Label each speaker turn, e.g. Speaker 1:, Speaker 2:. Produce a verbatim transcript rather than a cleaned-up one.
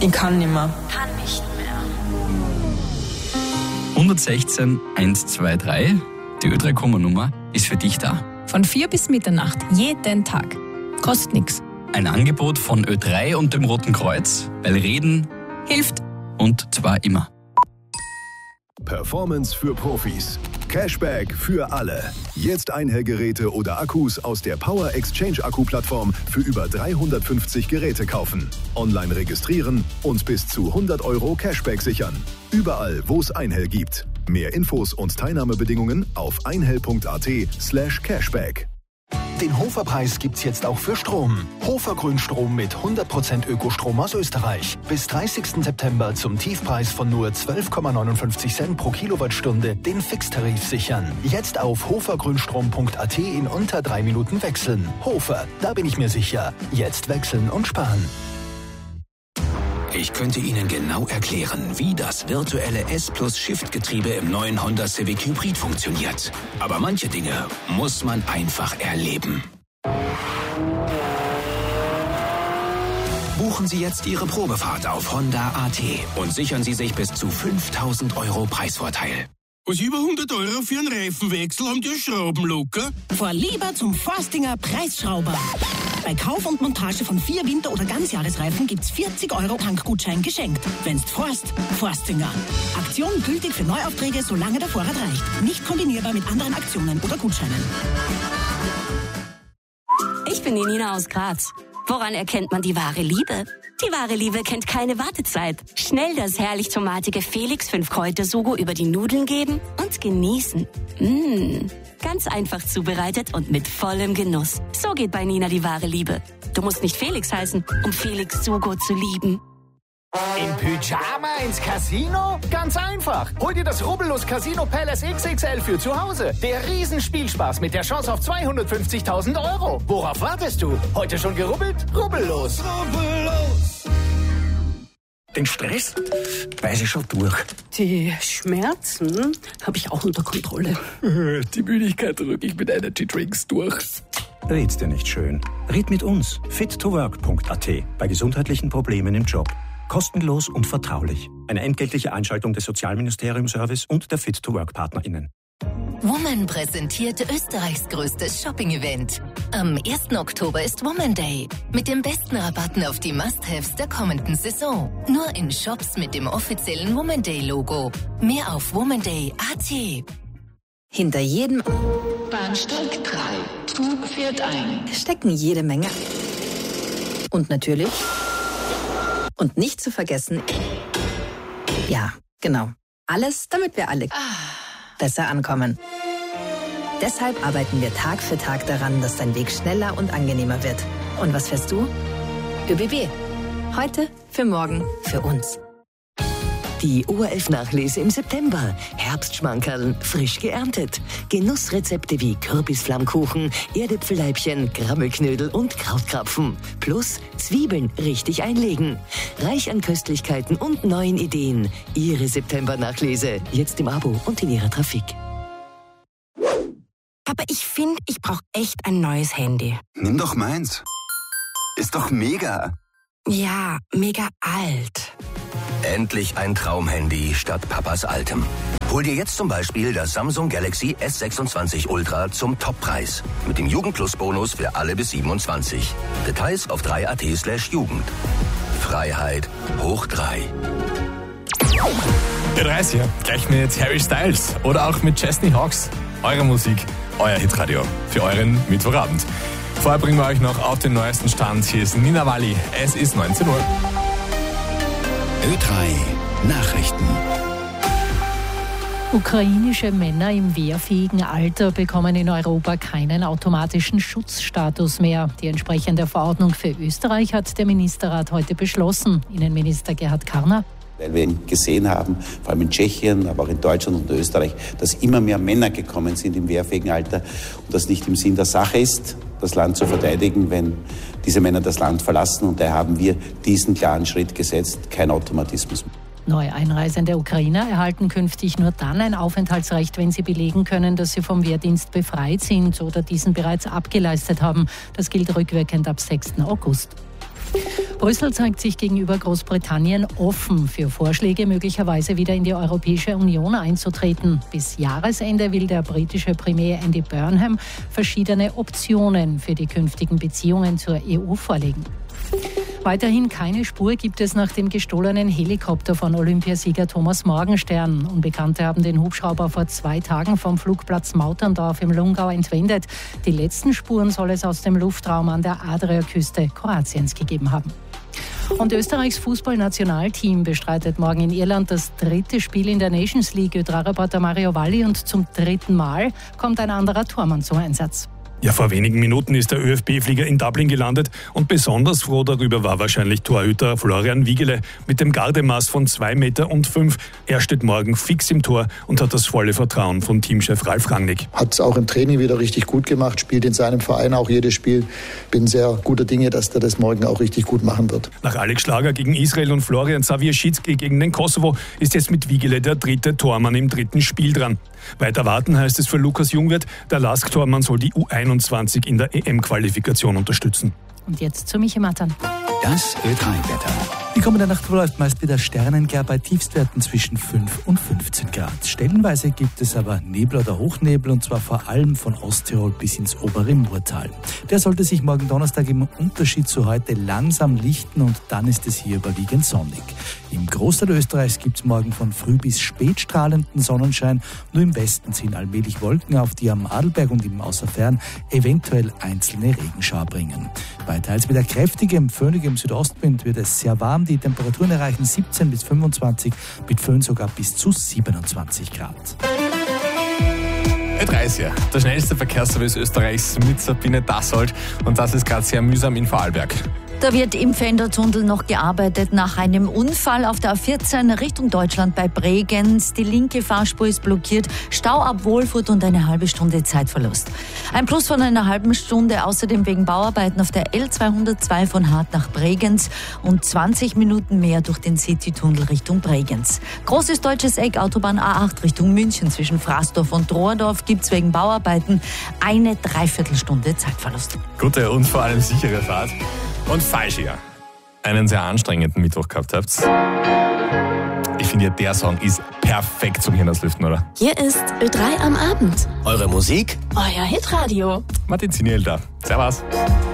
Speaker 1: Ich kann nicht mehr.
Speaker 2: Kann nicht mehr.
Speaker 3: hundertsechzehn hundertzweiundzwanzig, die Ö drei Komma-Nummer, ist für dich da.
Speaker 4: Von vier bis Mitternacht, jeden Tag. Kostet nichts.
Speaker 3: Ein Angebot von Ö drei und dem Roten Kreuz, weil Reden
Speaker 4: Hilft.
Speaker 3: und zwar immer.
Speaker 5: Performance für Profis. Cashback für alle. Jetzt Einhellgeräte oder Akkus aus der Power Exchange Akku-Plattform für über dreihundertfünfzig Geräte kaufen. Online registrieren und bis zu hundert Euro Cashback sichern. Überall, wo es Einhell gibt. Mehr Infos und Teilnahmebedingungen auf einhell.at slash cashback.
Speaker 6: Den Hofer-Preis gibt's jetzt auch für Strom. Hofer Grünstrom mit hundert Prozent Ökostrom aus Österreich. Bis dreißigsten September zum Tiefpreis von nur zwölf Komma neunundfünfzig Cent pro Kilowattstunde den Fixtarif sichern. Jetzt auf hofergrünstrom punkt at in unter drei Minuten wechseln. Hofer, da bin ich mir sicher. Jetzt wechseln und sparen.
Speaker 7: Ich könnte Ihnen genau erklären, wie das virtuelle S-Plus-Shift-Getriebe im neuen Honda Civic Hybrid funktioniert. Aber manche Dinge muss man einfach erleben. Buchen Sie jetzt Ihre Probefahrt auf Honda punkt at und sichern Sie sich bis zu fünftausend Euro Preisvorteil.
Speaker 8: Was über hundert Euro für einen Reifenwechsel haben die Schrauben locker?
Speaker 9: Fahr lieber zum Forstinger Preisschrauber. Bei Kauf und Montage von vier Winter- oder Ganzjahresreifen gibt's vierzig Euro Tankgutschein geschenkt. Wenn's Forst, Forstinger. Aktion gültig für Neuaufträge, solange der Vorrat reicht. Nicht kombinierbar mit anderen Aktionen oder Gutscheinen.
Speaker 2: Ich bin die Nina aus Graz. Woran erkennt man die wahre Liebe? Die wahre Liebe kennt keine Wartezeit. Schnell das herrlich tomatige Felix fünf Kräuter Sugo über die Nudeln geben und genießen. Mmh. Ganz einfach zubereitet und mit vollem Genuss. So geht bei Nina die wahre Liebe. Du musst nicht Felix heißen, um Felix Sugo zu lieben.
Speaker 10: Im Pyjama ins Casino? Ganz einfach. Hol dir das Rubbellos Casino Palace X X L für zu Hause. Der Riesenspielspaß mit der Chance auf zweihundertfünfzigtausend Euro. Worauf wartest du? Heute schon gerubbelt? Rubbellos. Rubbellos.
Speaker 11: Den Stress weiß ich schon durch.
Speaker 12: Die Schmerzen habe ich auch unter Kontrolle.
Speaker 11: Die Müdigkeit drücke ich mit Energy Drinks durch. Red's dir nicht schön. Red mit uns. fit to work punkt at bei gesundheitlichen Problemen im Job. Kostenlos und vertraulich. Eine entgeltliche Einschaltung des Sozialministerium-Service und der Fit to Work PartnerInnen.
Speaker 13: Woman präsentiert Österreichs größtes Shopping-Event. Am ersten Oktober ist Woman Day. Mit den besten Rabatten auf die Must-Haves der kommenden Saison. Nur in Shops mit dem offiziellen Woman Day-Logo. Mehr auf womanday punkt at.
Speaker 14: Hinter jedem
Speaker 15: Bahnsteig drei. Zug fährt ein.
Speaker 14: Stecken jede Menge. Und natürlich... Und nicht zu vergessen... Ja, genau. Alles, damit wir alle besser ankommen. Deshalb arbeiten wir Tag für Tag daran, dass dein Weg schneller und angenehmer wird. Und was fährst du? ÖBB. Heute, für morgen, für uns.
Speaker 16: Die O R F-Nachlese im September. Herbstschmankerln, frisch geerntet. Genussrezepte wie Kürbisflammkuchen, Erdäpfelleibchen, Grammelknödel und Krautkrapfen. Plus Zwiebeln richtig einlegen. Reich an Köstlichkeiten und neuen Ideen. Ihre September-Nachlese. Jetzt im Abo und in Ihrer Trafik.
Speaker 17: Aber ich finde, ich brauche echt ein neues Handy.
Speaker 18: Nimm doch meins. Ist doch mega.
Speaker 17: Ja, mega alt.
Speaker 7: Endlich ein Traumhandy statt Papas altem. Hol dir jetzt zum Beispiel das Samsung Galaxy S sechsundzwanzig Ultra zum Toppreis. Mit dem Jugend-Plus-Bonus für alle bis siebenundzwanzig. Details auf drei punkt at slash Jugend. Freiheit hoch drei.
Speaker 19: Der dreißiger, gleich mit Harry Styles oder auch mit Chesney Hawkes. Eure Musik, euer Hitradio für euren Mittwochabend. Vorher bringen wir euch noch auf den neuesten Stand. Hier ist Nina Walli. Es ist neunzehn Uhr.
Speaker 7: Ö drei Nachrichten.
Speaker 20: Ukrainische Männer im wehrfähigen Alter bekommen in Europa keinen automatischen Schutzstatus mehr. Die entsprechende Verordnung für Österreich hat der Ministerrat heute beschlossen. Innenminister Gerhard Karner.
Speaker 16: Weil wir gesehen haben, vor allem in Tschechien, aber auch in Deutschland und Österreich, dass immer mehr Männer gekommen sind im wehrfähigen Alter und das nicht im Sinn der Sache ist, das Land zu verteidigen, wenn diese Männer das Land verlassen. Und daher haben wir diesen klaren Schritt gesetzt, kein Automatismus.
Speaker 20: Neu einreisende Ukrainer erhalten künftig nur dann ein Aufenthaltsrecht, wenn sie belegen können, dass sie vom Wehrdienst befreit sind oder diesen bereits abgeleistet haben. Das gilt rückwirkend ab sechsten August. Brüssel zeigt sich gegenüber Großbritannien offen für Vorschläge, möglicherweise wieder in die Europäische Union einzutreten. Bis Jahresende will der britische Premier Andy Burnham verschiedene Optionen für die künftigen Beziehungen zur E U vorlegen. Weiterhin keine Spur gibt es nach dem gestohlenen Helikopter von Olympiasieger Thomas Morgenstern. Unbekannte haben den Hubschrauber vor zwei Tagen vom Flugplatz Mauterndorf im Lungau entwendet. Die letzten Spuren soll es aus dem Luftraum an der Adriaküste Kroatiens gegeben haben. Und Österreichs Fußballnationalteam bestreitet morgen in Irland das dritte Spiel in der Nations League. Ö drei Reporter Mario Valli, und zum dritten Mal kommt ein anderer Tormann zum Einsatz.
Speaker 1: Ja, vor wenigen Minuten ist der ÖFB-Flieger in Dublin gelandet und besonders froh darüber war wahrscheinlich Torhüter Florian Wiegele mit dem Gardemaß von zwei Meter und fünf. Er steht morgen fix im Tor und hat das volle Vertrauen von Teamchef Ralf Rangnick.
Speaker 21: Hat es auch im Training wieder richtig gut gemacht, spielt in seinem Verein auch jedes Spiel. Bin sehr guter Dinge, dass er das morgen auch richtig gut machen wird.
Speaker 1: Nach Alex Schlager gegen Israel und Florian Savier-Schitzki gegen den Kosovo ist jetzt mit Wiegele der dritte Tormann im dritten Spiel dran. Weiter warten heißt es für Lukas Jungwirth. Der Lask-Tormann soll die U einundzwanzig in der E M-Qualifikation unterstützen.
Speaker 20: Und jetzt zu Michi Mattern.
Speaker 22: Das Ö drei Wetter. Die kommende Nacht verläuft meist wieder sternenklar bei Tiefstwerten zwischen fünf und fünfzehn Grad. Stellenweise gibt es aber Nebel oder Hochnebel, und zwar vor allem von Osttirol bis ins obere Murtal. Der sollte sich morgen Donnerstag im Unterschied zu heute langsam lichten, und dann ist es hier überwiegend sonnig. Im Großteil Österreichs gibt es morgen von früh bis spät strahlenden Sonnenschein. Nur im Westen ziehen allmählich Wolken auf, die am Adelberg und im Außerfern eventuell einzelne Regenschauer bringen. Bei teils wieder kräftigem, föhnigem Südostwind wird es sehr warm. Die Temperaturen erreichen siebzehn bis fünfundzwanzig, mit Föhn sogar bis zu siebenundzwanzig Grad.
Speaker 19: Ö drei ist ja der schnellste Verkehrsservice Österreichs mit Sabine Dassold, und das ist gerade sehr mühsam in Vorarlberg.
Speaker 23: Da wird im Pfändertunnel noch gearbeitet nach einem Unfall auf der A vierzehn Richtung Deutschland bei Bregenz. Die linke Fahrspur ist blockiert, Stau ab Wolfurt und eine halbe Stunde Zeitverlust. Ein Plus von einer halben Stunde außerdem wegen Bauarbeiten auf der L zweihundertzwei von Hart nach Bregenz und zwanzig Minuten mehr durch den Citytunnel Richtung Bregenz. Großes Deutsches Eck, Autobahn A acht Richtung München zwischen Fraßdorf und Drohrdorf gibt's wegen Bauarbeiten eine Dreiviertelstunde Zeitverlust.
Speaker 19: Gute und vor allem sichere Fahrt. Und falsch ihr einen sehr anstrengenden Mittwoch gehabt habt. Ich finde ja, der Song ist perfekt zum Hirnauslüften, oder?
Speaker 2: Hier ist Ö drei am Abend.
Speaker 7: Eure Musik?
Speaker 2: Euer Hitradio.
Speaker 19: Martin Ziniel da. Servus.